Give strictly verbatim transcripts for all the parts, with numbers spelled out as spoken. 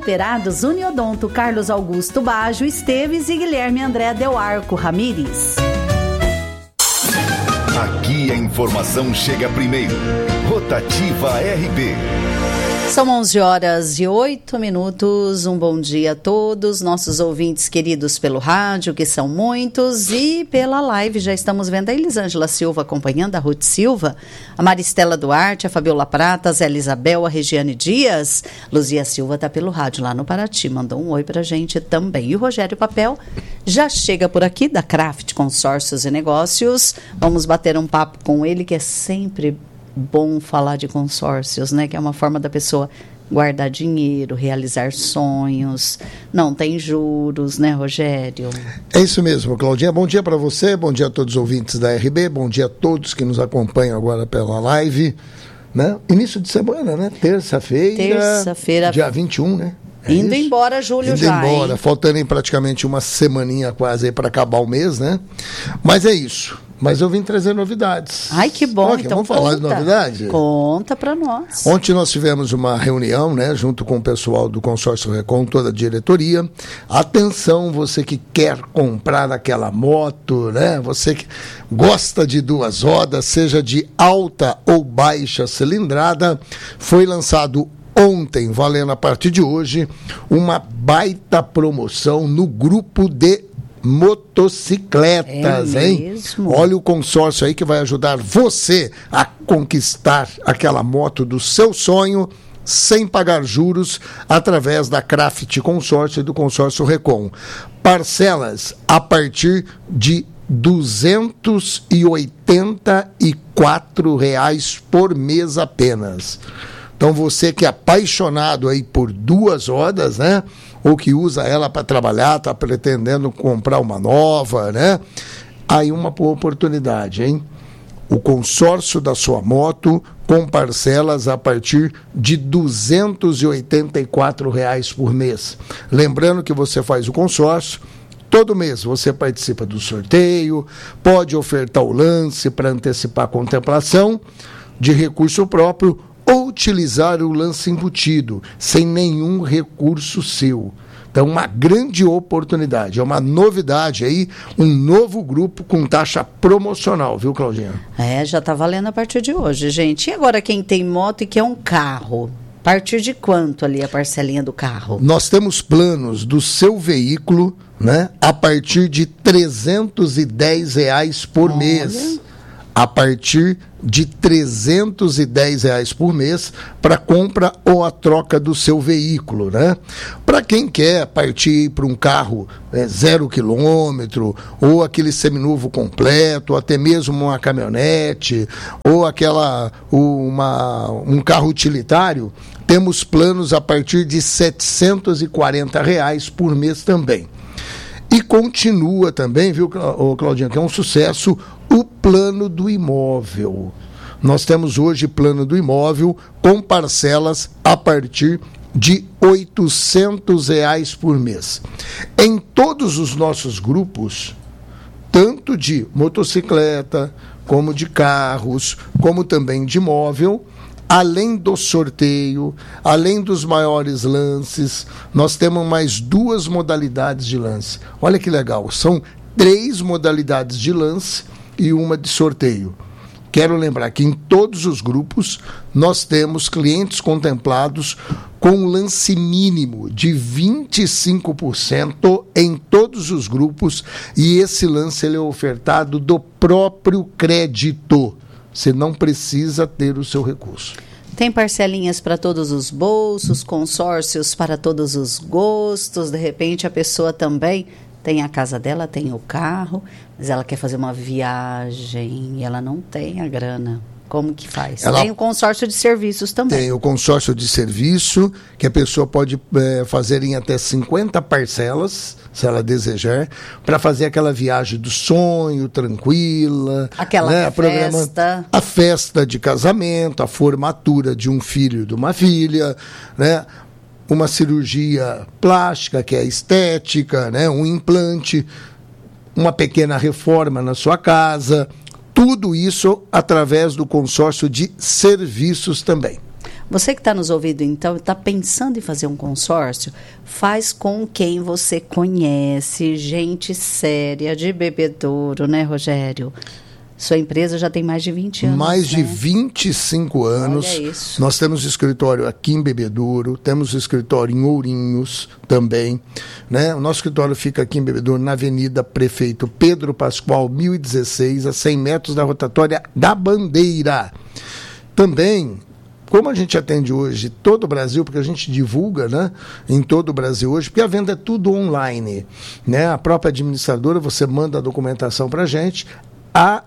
Operados Uniodonto Carlos Augusto Baggio Esteves e Guilherme André Del Arco Ramírez. Aqui a informação chega primeiro. Rotativa R B. São onze horas e oito minutos. Um bom dia a todos, nossos ouvintes queridos pelo rádio, que são muitos, e pela live. Já estamos vendo a Elisângela Silva acompanhando, a Ruth Silva, a Maristela Duarte, a Fabiola Prata, a Zé Isabel, a Regiane Dias. Luzia Silva está pelo rádio lá no Paraty, mandou um oi pra gente também. E o Rogério Papel já chega por aqui, da Craft Consórcios e Negócios. Vamos bater um papo com ele, que é sempre bom falar de consórcios, né? Que é uma forma da pessoa guardar dinheiro, realizar sonhos, não tem juros, né, Rogério? É isso mesmo, Claudinha. Bom dia para você, bom dia a todos os ouvintes da R B, bom dia a todos que nos acompanham agora pela live, né? Início de semana, né? Terça-feira. Terça-feira. Dia vinte e um, né? É Indo isso? embora, julho Indo já, embora, hein? faltando em praticamente uma semaninha quase aí para acabar o mês, né? Mas é isso. Mas eu vim trazer novidades. Ai, que bom. Okay, então vamos falar conta. de novidade? Conta para nós. Ontem nós tivemos uma reunião, né, junto com o pessoal do Consórcio Recon, toda a diretoria. Atenção, você que quer comprar aquela moto, né? Você que gosta de duas rodas, seja de alta ou baixa cilindrada, foi lançado ontem, valendo a partir de hoje, uma baita promoção no grupo de motocicletas, é hein? Mesmo? Olha o consórcio aí que vai ajudar você a conquistar aquela moto do seu sonho sem pagar juros através da Craft Consórcio e do Consórcio Recon. Parcelas a partir de duzentos e oitenta e quatro reais por mês apenas. Então você que é apaixonado aí por duas rodas, né? Ou que usa ela para trabalhar, está pretendendo comprar uma nova, né? Aí uma boa oportunidade, hein? O consórcio da sua moto com parcelas a partir de duzentos e oitenta e quatro reais por mês. Lembrando que você faz o consórcio, todo mês você participa do sorteio, pode ofertar o lance para antecipar a contemplação de recurso próprio, ou utilizar o lance embutido, sem nenhum recurso seu. Então, uma grande oportunidade, é uma novidade aí, um novo grupo com taxa promocional, viu, Claudinha? É, já está valendo a partir de hoje, gente. E agora quem tem moto e quer um carro? A partir de quanto ali a parcelinha do carro? Nós temos planos do seu veículo, né, a partir de trezentos e dez reais por Olha. mês. A partir de trezentos e dez reais por mês para compra ou a troca do seu veículo, né? Para quem quer partir para um carro é, zero quilômetro, ou aquele seminovo completo, ou até mesmo uma caminhonete, ou aquela uma, um carro utilitário, temos planos a partir de setecentos e quarenta reais por mês também. E continua também, viu, Claudinha, que é um sucesso, o plano do imóvel. Nós temos hoje plano do imóvel com parcelas a partir de oitocentos reais por mês. Em todos os nossos grupos, tanto de motocicleta, como de carros, como também de imóvel, além do sorteio, além dos maiores lances, nós temos mais duas modalidades de lance. Olha que legal, são três modalidades de lance e uma de sorteio. Quero lembrar que em todos os grupos nós temos clientes contemplados com um lance mínimo de vinte e cinco por cento em todos os grupos, e esse lance ele é ofertado do próprio crédito. Você não precisa ter o seu recurso. Tem parcelinhas para todos os bolsos, consórcios para todos os gostos. De repente a pessoa também tem a casa dela, tem o carro, mas ela quer fazer uma viagem e ela não tem a grana. Como que faz? Ela tem o consórcio de serviços também. Tem o consórcio de serviço, que a pessoa pode é, fazer em até cinquenta parcelas, se ela desejar, para fazer aquela viagem do sonho, tranquila. Aquela né, festa. Programa, a festa de casamento, a formatura de um filho e de uma filha, né? Uma cirurgia plástica, que é estética, né? Um implante, uma pequena reforma na sua casa. Tudo isso através do consórcio de serviços também. Você que está nos ouvindo, então, está pensando em fazer um consórcio, faz com quem você conhece, gente séria, de bebedouro, né, Rogério? Sua empresa já tem mais de vinte anos, Mais de né? vinte e cinco anos. Olha isso. Nós temos escritório aqui em Bebedouro, temos escritório em Ourinhos também, né? O nosso escritório fica aqui em Bebedouro, na Avenida Prefeito Pedro Pascoal, mil e dezesseis, a cem metros da rotatória da Bandeira. Também, como a gente atende hoje todo o Brasil, porque a gente divulga, né, em todo o Brasil hoje, porque a venda é tudo online, né? A própria administradora, você manda a documentação para a gente, a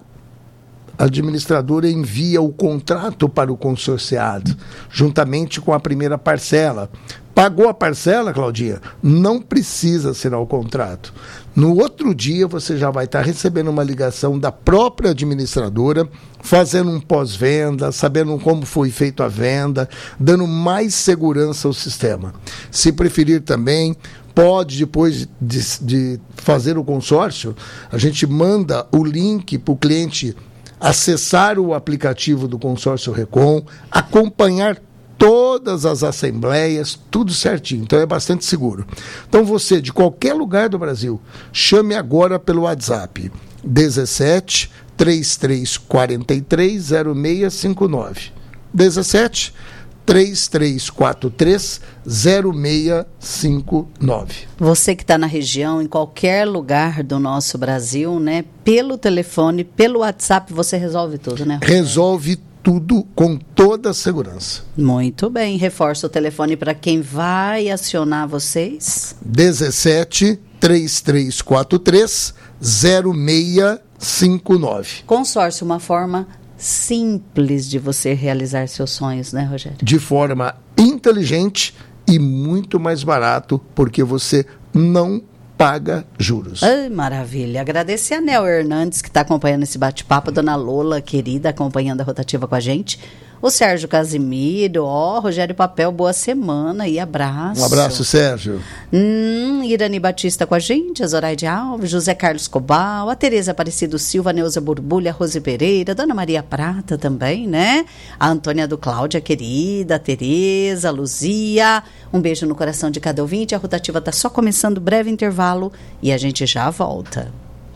A administradora envia o contrato para o consorciado, juntamente com a primeira parcela. Pagou a parcela, Claudinha? Não precisa assinar o contrato. No outro dia, você já vai estar recebendo uma ligação da própria administradora, fazendo um pós-venda, sabendo como foi feita a venda, dando mais segurança ao sistema. Se preferir também, pode, depois de, de fazer o consórcio, a gente manda o link para o cliente acessar o aplicativo do Consórcio Recon, acompanhar todas as assembleias, tudo certinho. Então é bastante seguro. Então você, de qualquer lugar do Brasil, chame agora pelo WhatsApp dezessete, trinta e três quarenta e três, zero seis cinco nove. dezessete, trinta e três quarenta e três, zero seis cinco nove. Você que está na região, em qualquer lugar do nosso Brasil, né? Pelo telefone, pelo WhatsApp, você resolve tudo, né? Resolve tudo com toda a segurança. Muito bem. Reforça o telefone para quem vai acionar vocês. dezessete, trinta e três quarenta e três, zero seis cinco nove. Consórcio, uma forma simples de você realizar seus sonhos, né, Rogério? De forma inteligente e muito mais barato, porque você não paga juros. Ai, maravilha. Agradecer a Nel Hernandes, que está acompanhando esse bate-papo, a dona Lola, querida, acompanhando a rotativa com a gente. O Sérgio Casimiro, ó, Rogério Papel, boa semana e abraço. Um abraço, Sérgio. Hum, Irani Batista com a gente, a Zoraide Alves, José Carlos Cobal, a Tereza Aparecido Silva, a Neuza Borbulha, a Rose Pereira, a Dona Maria Prata também, né? A Antônia do Cláudia, querida, a Tereza, a Luzia, um beijo no coração de cada ouvinte. A rotativa está só começando, breve intervalo e a gente já volta.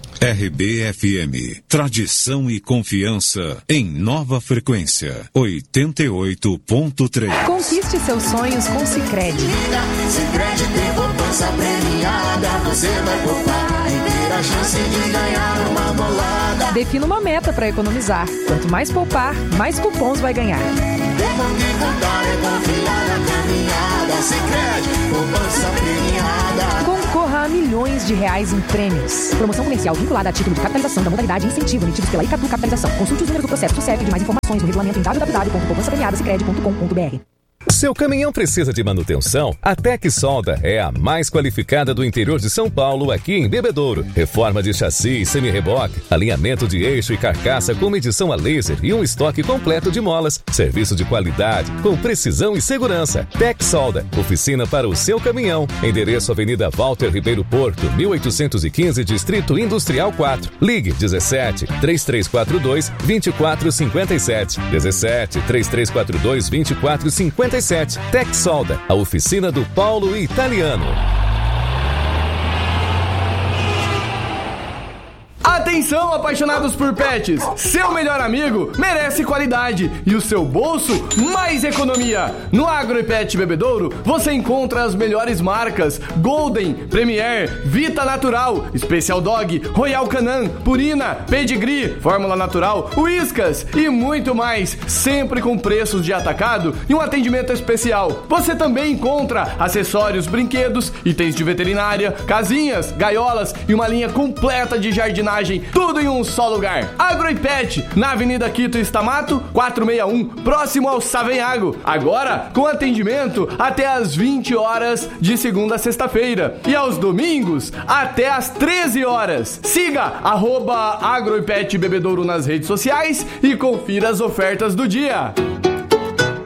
R B F M, tradição e confiança em nova frequência, oitenta e oito ponto três. Conquiste seus sonhos com Sicredi. Sicredi tem poupança premiada, você vai poupar e ter a chance de ganhar uma bolada. Defina uma meta para economizar. Quanto mais poupar, mais cupons vai ganhar. Tempo de contar é confiar na caminhada. Sicredi, poupança premiada. Concorra a milhões de reais em prêmios. Promoção comercial vinculada a título de capitalização da modalidade incentivo emitidos pela Icatu Capitalização. Consulte os números do processo do C E F e mais informações no regulamento em w w w ponto poupança premiada sicredi ponto com ponto b r. Seu caminhão precisa de manutenção? A Tec Solda é a mais qualificada do interior de São Paulo, aqui em Bebedouro. Reforma de chassi, semi-reboque, alinhamento de eixo e carcaça com medição a laser e um estoque completo de molas. Serviço de qualidade, com precisão e segurança. Tec Solda, oficina para o seu caminhão. Endereço Avenida Walter Ribeiro Porto, mil oitocentos e quinze, Distrito Industrial quatro. Ligue dezessete, trinta e três quarenta e dois, vinte e quatro cinquenta e sete. dezessete, trinta e três quarenta e dois, vinte e quatro cinquenta e sete. Tec Solda, a oficina do Paulo Italiano. Atenção, apaixonados por pets! Seu melhor amigo merece qualidade e o seu bolso mais economia. No Agro e Pet Bebedouro você encontra as melhores marcas: Golden, Premier, Vita Natural, Special Dog, Royal Canin, Purina, Pedigree, Fórmula Natural, Whiskas e muito mais, sempre com preços de atacado e um atendimento especial. Você também encontra acessórios, brinquedos, itens de veterinária, casinhas, gaiolas e uma linha completa de jardinagem, tudo em um só lugar. Agro e Pet, na Avenida Quito Estamato, quatrocentos e sessenta e um, próximo ao Savenhago. Agora, com atendimento até às vinte horas, de segunda a sexta-feira. E aos domingos, até às treze horas. Siga arroba Agro e Pet Bebedouro nas redes sociais e confira as ofertas do dia.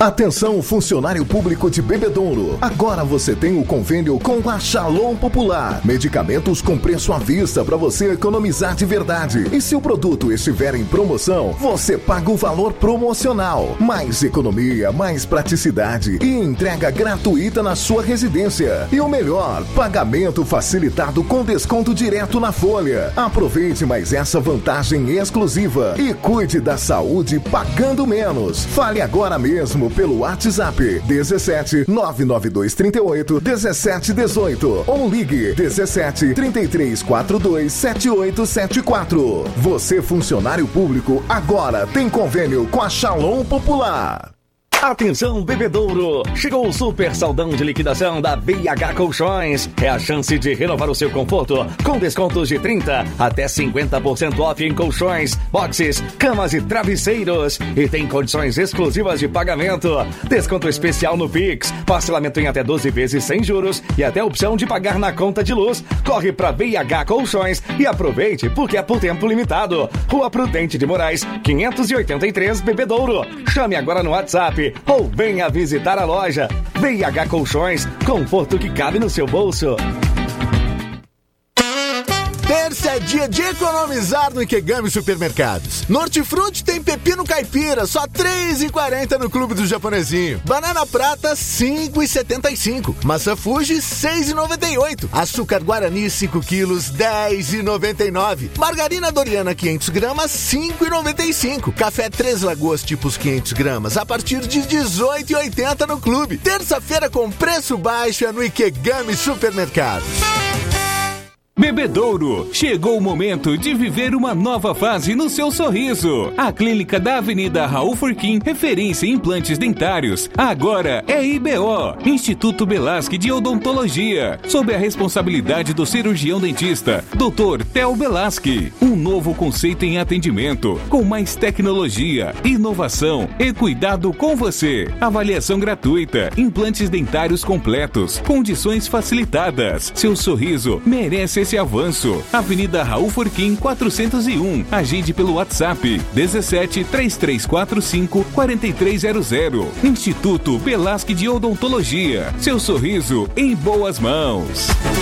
Atenção, funcionário público de Bebedouro. Agora você tem o convênio com a Shalom Popular. Medicamentos com preço à vista para você economizar de verdade. E se o produto estiver em promoção, você paga o valor promocional. Mais economia, mais praticidade e entrega gratuita na sua residência. E o melhor, pagamento facilitado com desconto direto na folha. Aproveite mais essa vantagem exclusiva e cuide da saúde pagando menos. Fale agora mesmo pelo WhatsApp dezessete nove nove dois três oito dezessete dezoito ou ligue dezessete trinta e três quarenta e dois sete oito sete quatro. Você, funcionário público, agora tem convênio com a Shalom Popular. Atenção, Bebedouro! Chegou o super saldão de liquidação da B H Colchões. É a chance de renovar o seu conforto com descontos de trinta até cinquenta por cento off em colchões, boxes, camas e travesseiros. E tem condições exclusivas de pagamento. Desconto especial no Pix, parcelamento em até doze vezes sem juros e até opção de pagar na conta de luz. Corre pra B H Colchões e aproveite porque é por tempo limitado. Rua Prudente de Moraes, quinhentos e oitenta e três, Bebedouro. Chame agora no WhatsApp ou venha visitar a loja. B H Colchões, conforto que cabe no seu bolso. Terça é dia de economizar no Ikegami Supermercados. No Hortifruti tem pepino caipira, só três reais e quarenta centavos no Clube do Japonesinho. Banana prata, cinco reais e setenta e cinco centavos. Maçã Fuji, seis reais e noventa e oito centavos. Açúcar Guarani, cinco quilos, dez reais e noventa e nove centavos. Margarina Doriana, quinhentas gramas, cinco reais e noventa e cinco centavos. Café Três Lagoas, tipos quinhentas gramas, a partir de dezoito reais e oitenta centavos no Clube. Terça-feira com preço baixo é no Ikegami Supermercados. Bebedouro, chegou o momento de viver uma nova fase no seu sorriso. A clínica da Avenida Raul Furquim, referência em implantes dentários, agora é I B O, Instituto Belasque de Odontologia, sob a responsabilidade do cirurgião dentista, doutor Theo Belasque. Um novo conceito em atendimento, com mais tecnologia, inovação e cuidado com você. Avaliação gratuita, implantes dentários completos, condições facilitadas. Seu sorriso merece esse avanço. Avenida Raul Furquim, quatrocentos e um. Agende pelo WhatsApp dezessete, três três quatro cinco, quatro três zero zero. Instituto Belasque de Odontologia. Seu sorriso em boas mãos.